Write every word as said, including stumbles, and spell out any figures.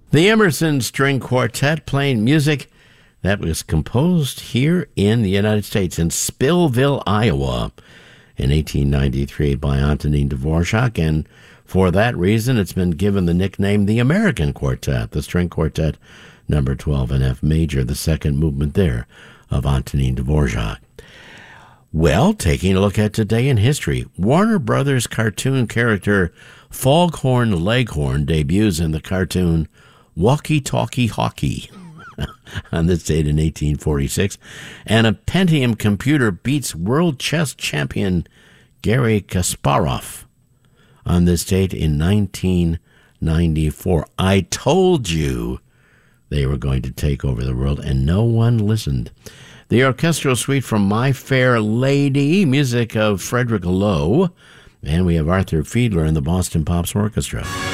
The Emerson String Quartet playing music that was composed here in the United States, in Spillville, Iowa, in eighteen ninety-three by Antonin Dvorak, and for that reason it's been given the nickname the American Quartet, the String Quartet number twelve in F major, the second movement there of Antonin Dvorak. Well, taking a look at today in history, Warner Brothers cartoon character Foghorn Leghorn debuts in the cartoon Walkie Talkie Hockey on this date in eighteen forty-six, and a Pentium computer beats world chess champion Garry Kasparov on this date in nineteen ninety-four. I told you they were going to take over the world, and no one listened. The orchestral suite from My Fair Lady, music of Frederick Loewe, and we have Arthur Fiedler and the Boston Pops Orchestra.